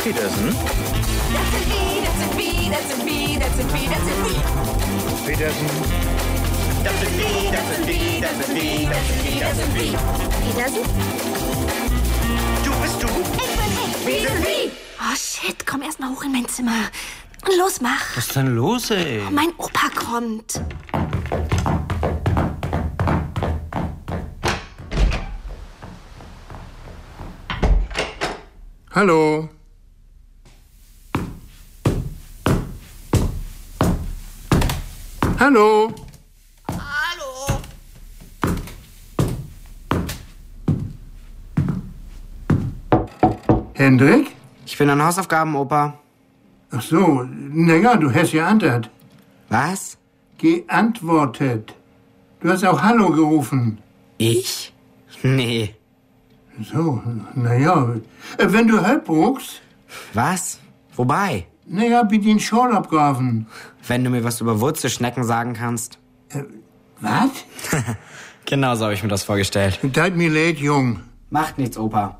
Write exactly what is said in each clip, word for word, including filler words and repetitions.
Petersen. Das sind wir, das sind wir, das sind wir, das sind wir, das sind wir. Petersen. Das sind wir, das sind wir, das sind wir, das sind wir, das sind wir. Petersen? Du bist du? Ich bin ich. Wir sind wir. Oh shit, komm erst mal hoch in mein Zimmer. Los, mach. Was ist denn los, ey? Mein Opa kommt. Hallo. Hallo. Hallo. Hendrik? Ich bin an Hausaufgaben, Opa. Ach so, na ja, du hast geantwortet. Was? Geantwortet. Du hast auch Hallo gerufen. Ich? Nee. So, na ja. Wenn du Hilfe brauchst, Was? Wobei? na ja, bitte den Schal abgraben. Wenn du mir was über Wurzelschnecken sagen kannst. Was? Genau so habe ich mir das vorgestellt. Tut mir leid, Jung. Macht nichts, Opa.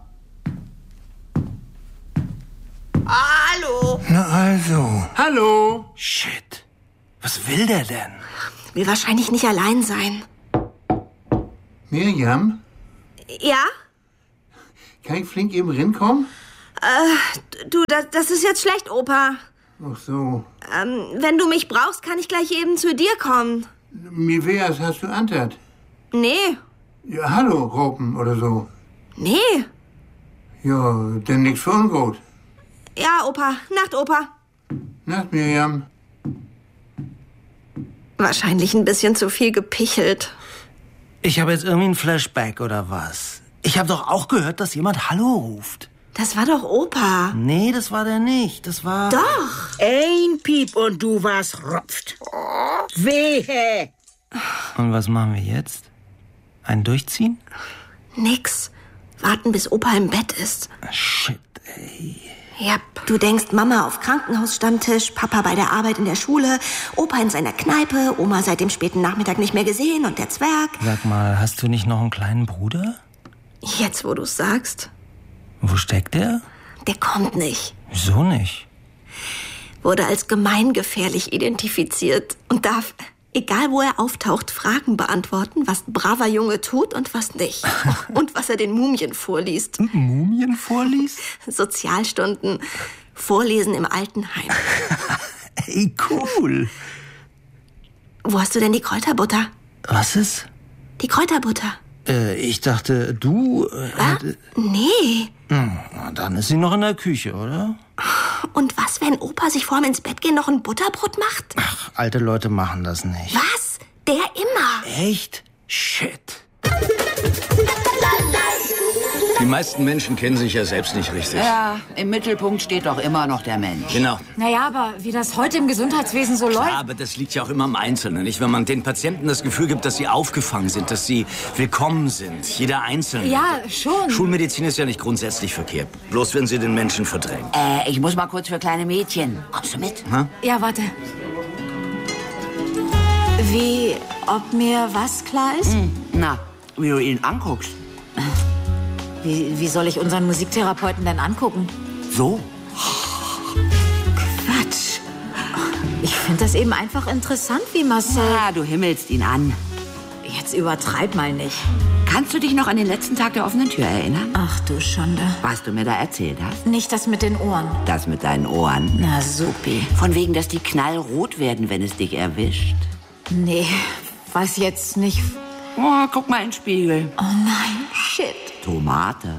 Hallo. Na also. Hallo. Shit. Was will der denn? Will wahrscheinlich nicht allein sein. Mirjam, Ja? kann ich flink eben rinkommen? Du, das, das ist jetzt schlecht, Opa. Ach so. Ähm, wenn du mich brauchst, kann ich gleich eben zu dir kommen. Mir wär's, hast du antwortet. Nee. Ja, hallo, Raupen oder so. Nee. Ja, denn nix für ungut. Ja, Opa. Nacht, Opa. Nacht, Mirjam. Wahrscheinlich ein bisschen zu viel gepichelt. Ich habe jetzt irgendwie ein Flashback oder was? Ich habe doch auch gehört, dass jemand Hallo ruft. Das war doch Opa. Nee, das war der nicht. Das war... Doch. Ein Piep und du warst rupft. Wehe! Und was machen wir jetzt? Ein Durchziehen? Nix. Warten, bis Opa im Bett ist. Shit, ey. Ja, du denkst, Mama auf Krankenhausstammtisch, Papa bei der Arbeit in der Schule, Opa in seiner Kneipe, Oma seit dem späten Nachmittag nicht mehr gesehen und der Zwerg. Sag mal, hast du nicht noch einen kleinen Bruder? Jetzt, wo du's sagst. Wo steckt der? Der kommt nicht. Wieso nicht? Wurde als gemeingefährlich identifiziert und darf, egal wo er auftaucht, Fragen beantworten, was ein braver Junge tut und was nicht. Und was er den Mumien vorliest. Mumien vorliest? Sozialstunden, Vorlesen im Altenheim. Ey, cool. Wo hast du denn die Kräuterbutter? Was ist? Die Kräuterbutter. Äh, ich dachte, du... Äh, Ah, nee. hm, na, dann ist sie noch in der Küche, oder? Und was, wenn Opa sich vorm ins Bett gehen noch ein Butterbrot macht? Ach, alte Leute machen das nicht. Was? Der immer. Echt? Shit. Die meisten Menschen kennen sich ja selbst nicht richtig. Ja, im Mittelpunkt steht doch immer noch der Mensch. Genau. Naja, aber wie das heute im Gesundheitswesen so läuft... Ja, aber das liegt ja auch immer am Einzelnen, nicht? Wenn man den Patienten das Gefühl gibt, dass sie aufgefangen sind, dass sie willkommen sind. Jeder Einzelne. Ja, schon. Schulmedizin ist ja nicht grundsätzlich verkehrt. Bloß wenn sie den Menschen verdrängen. Äh, ich muss mal kurz für kleine Mädchen. Kommst du mit? Ha? Ja, warte. Wie, ob mir was klar ist? Hm, na, wie du ihn anguckst. Wie, wie soll ich unseren Musiktherapeuten denn angucken? So? Quatsch. Ich finde das eben einfach interessant, wie Marcel... Ja, du himmelst ihn an. Jetzt übertreib mal nicht. Kannst du dich noch an den letzten Tag der offenen Tür erinnern? Ach du Schande. Was du mir da erzählt hast? Nicht das mit den Ohren. Das mit deinen Ohren. Na, supi. Von wegen, dass die knallrot werden, wenn es dich erwischt. Nee, weiß jetzt nicht... Oh, guck mal in den Spiegel. Oh nein, shit. Tomate.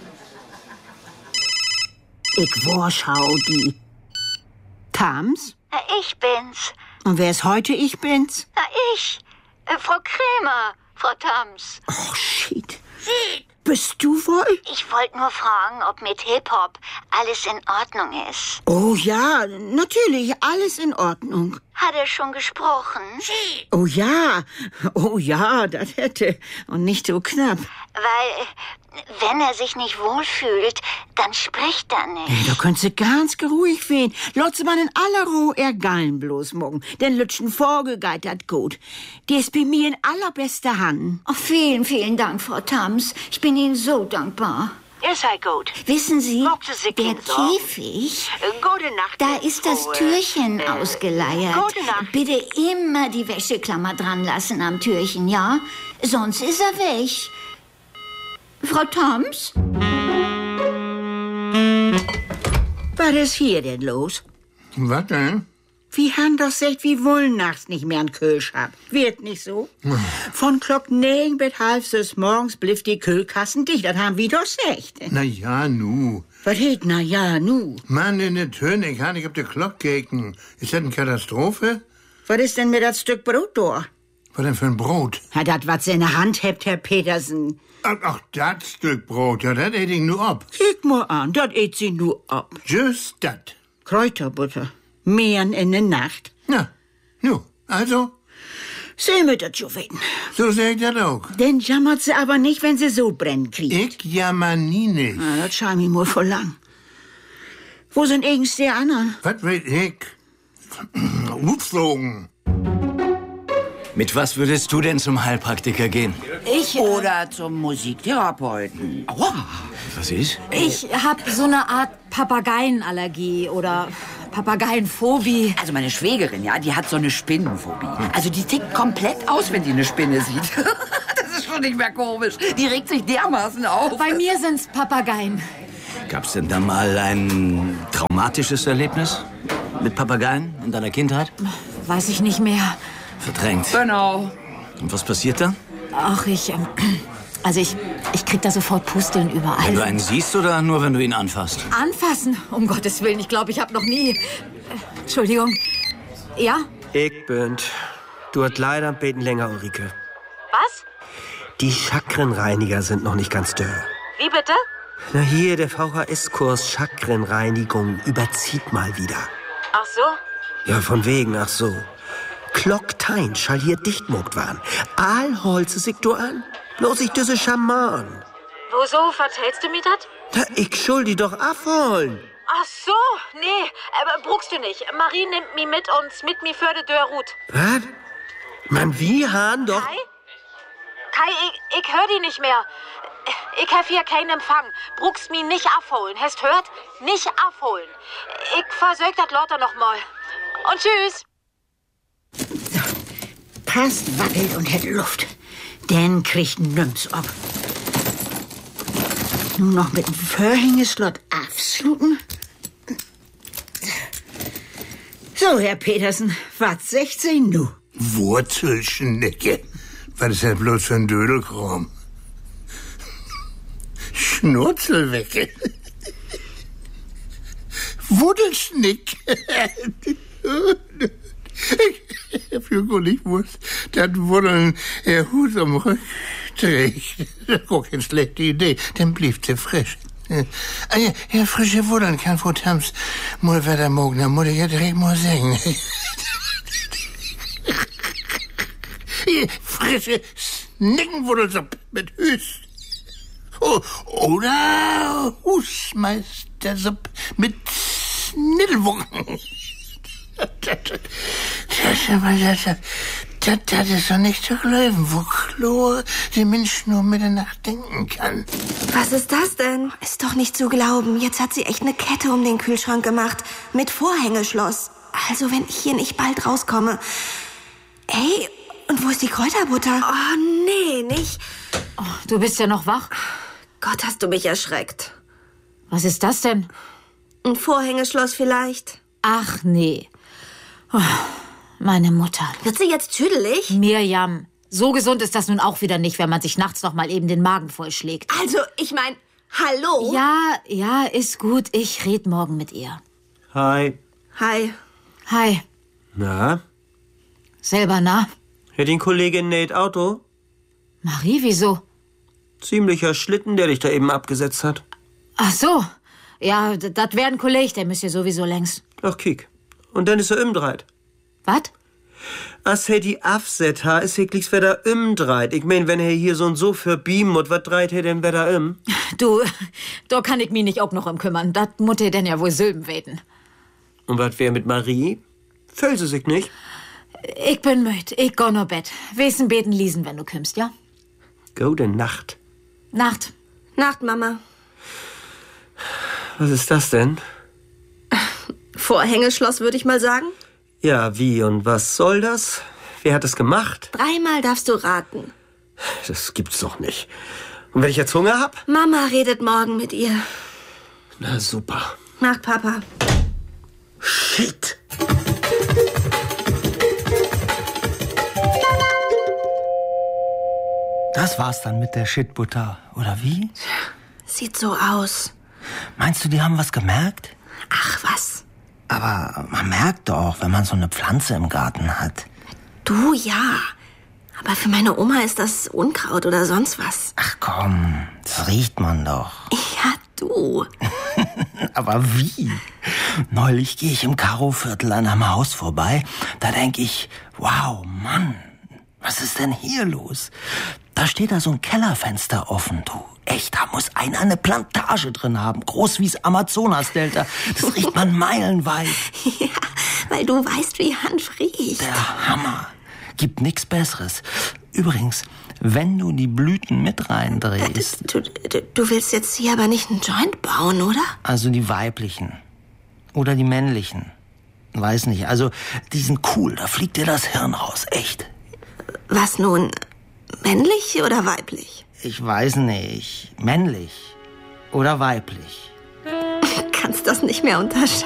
Ich war schau die. Tams? Na, ich bin's. Und wer ist heute ich bin's? Na, ich. Äh, Frau Krämer, Frau Tams. Oh, shit. Bist du wohl? Ich wollte nur fragen, ob mit Hip-Hop alles in Ordnung ist. Oh ja, natürlich, alles in Ordnung. Hat er schon gesprochen? Oh ja, oh ja, das hätte. Und nicht so knapp. Weil, wenn er sich nicht wohlfühlt, dann spricht er Hey, nicht. da könntest du ganz geruhig wehen. Lotze man in aller Ruhe ergallen bloß morgen. Den Lütschen Vogel geht dat gut. Die ist bei mir in allerbester Hand. Oh, vielen, vielen Dank, Frau Tams. Ich bin Ihnen so dankbar. Ihr seid gut. Wissen Sie, Mochte sie der Kind so? Käfig, Äh, Gute Nacht. da ist das Ruhe. Türchen Äh, ausgeleiert. Gute Nacht. Bitte immer die Wäscheklammer dran lassen am Türchen, ja? Sonst ist er weg. Frau Toms? Was ist hier denn los? Was denn? Wie han doch sagt, wie wollen nachts nicht mehr an Kölsch hab. Wird nicht so? Von Glock negen bis halb sechs morgens bliff die Kühlkassen dicht. Das haben wir doch gesagt. Na ja, nu. Was heet na ja, nu? Mann, in der Töne, ich habe nicht auf der Glock gekeken. Ist das eine Katastrophe? Was ist denn mit das Stück Brot da? Was denn für ein Brot? Ja, dat wat seine Hand hebt, Herr Petersen. Ach, ach das Stück Brot, ja, das ät ich nur ab. Kick mal an, dat ät sie nur ab. Just dat. Kräuterbutter. Mehren in der Nacht. Na, nu, also? Sie mit das schon weten. So sag ich das auch. Denn jammert sie aber nicht, wenn sie so brennen kriegt. Ich jammer nie nicht. Ah, das scheint mir wohl voll lang. Wo sind eigens die anderen? Was will ich? Upflogen. Mit was würdest du denn zum Heilpraktiker gehen? Ich, Oder zum Musiktherapeuten. Aua. Was ist? ich hab so eine Art Papageienallergie oder Papageienphobie. Also meine Schwägerin, ja, die hat so eine Spinnenphobie. Also die tickt komplett aus, wenn die eine Spinne sieht. Das ist schon nicht mehr komisch. Die regt sich dermaßen auf. Bei mir sind's Papageien. Gab's denn da mal ein traumatisches Erlebnis mit Papageien in deiner Kindheit? Weiß ich nicht mehr. Verdrängt. Genau. Und was passiert dann? Ach, ich, ähm, also ich, ich krieg da sofort Pusteln überall. Wenn du einen siehst oder nur, wenn du ihn anfasst? Anfassen? Um Gottes Willen, ich glaube, ich habe noch nie... Äh, Entschuldigung. Ja? Ich bin's. Du hast leider ein bisschen länger, Ulrike. Was? Die Chakrenreiniger sind noch nicht ganz dörr. Wie bitte? Na hier, der V H S-Kurs Chakrenreinigung überzieht mal wieder. Ach so? Ja, von wegen, ach so. Klocktein schall hier dichtmogt waren. All holze sich du an. Bloß ich düsse Schaman. Wieso vertellst du mir das? Da, ich schuld die doch abholen. Ach so, nee, äh, bruchst du nicht. Marie nimmt mich mit und mit mir für de Dörrut. Was? Man, wie han doch... Kai? Kai, ich, ich hör die nicht mehr. Ich hab hier keinen Empfang. Bruchst mich nicht abholen. Hast hört? Nicht abholen. Ich versög das Lotter noch mal. Und tschüss. Passt, wackelt und hätt Luft. Denn kriegt nüms ab. Nun noch mit dem Verhängeslot abschlucken. So, Herr Petersen, was sechzehn nu? Wurzelschnecke. Was ist das bloß für ein Dödelkram? Schnurzelwecke. Wudelschnick. Ich hab ja gar nicht gewusst, dass Wuddeln der Hut am Rücken trägt. Das ist gar keine schlechte Idee, dann blieb sie frisch. Ah ja, ja, frische Wuddeln kann Frau Tams mal wieder morgen, dann muss ich ja direkt mal singen. Frische Snickenwuddelsuppe mit Hüst. Oh, oder Husmeistersuppe mit Schnittelwurken. Das, das, das, das, das ist doch nicht zu glauben, wo Chlor die Mensch nur Mitternacht denken kann. Was ist das denn? Ist doch nicht zu glauben. Jetzt hat sie echt eine Kette um den Kühlschrank gemacht. Mit Vorhängeschloss. Also, wenn ich hier nicht bald rauskomme. Ey, und wo ist die Kräuterbutter? Oh, nee, nicht. Oh, du bist ja noch wach. Gott, hast du mich erschreckt. Was ist das denn? Ein Vorhängeschloss vielleicht. Ach, nee. Oh, meine Mutter. Wird sie jetzt tüdelig? Mirjam, so gesund ist das nun auch wieder nicht, wenn man sich nachts noch mal eben den Magen vollschlägt. Also, ich mein, hallo? Ja, ja, ist gut. Ich red morgen mit ihr. Hi. Hi. Hi. Na? Selber na? Hätt den Kollegin Nate Auto? Marie, wieso? Ziemlicher Schlitten, der dich da eben abgesetzt hat. Ach so. Ja, das wär ein Kolleg, der müsst ihr sowieso längst. Ach, kick. Und dann ist er umdreht. Was? As he die abset ha, is heglichs wer umdreht. Ich mein, wenn er hier so und so für beamen und wat dreit er denn wer da um? Du, da kann ich mich nicht auch noch um kümmern. Das muss er denn ja wohl Sülben weten. Und wat wär mit Marie? Fällt sie sich nicht? Ich bin müd. Ich geh nur Bett. Wesen beten liesen, wenn du kümmst, ja? Gute Nacht. Nacht. Nacht, Mama. Was ist das denn? Vorhängeschloss, würde ich mal sagen. Ja, wie und was soll das? Wer hat es gemacht? Dreimal darfst du raten. Das gibt's doch nicht. Und wenn ich jetzt Hunger hab? Mama redet morgen mit ihr. Na super. Nach Papa. Shit. Das war's dann mit der Shitbutter, oder wie? Sieht so aus. Meinst du, die haben was gemerkt? Ach was. Aber man merkt doch, wenn man so eine Pflanze im Garten hat. Du ja. Aber für meine Oma ist das Unkraut oder sonst was. Ach komm, das riecht man doch. Ja, du. Aber wie? Neulich gehe ich im Karo-Viertel an einem Haus vorbei. Da denke ich, wow, Mann, was ist denn hier los? Da steht da so ein Kellerfenster offen, du. Echt, da muss einer eine Plantage drin haben. Groß wie's Amazonas-Delta. Das riecht man meilenweit. Ja, weil du weißt, wie Hanf riecht. Der Hammer. Gibt nichts Besseres. Übrigens, wenn du die Blüten mit reindrehst... Du, du, du willst jetzt hier aber nicht einen Joint bauen, oder? Also die weiblichen. Oder die männlichen. Weiß nicht. Also, die sind cool. Da fliegt dir das Hirn raus. Echt. Was nun? Männlich oder weiblich? Ich weiß nicht. Männlich oder weiblich. Du kannst das nicht mehr unterscheiden.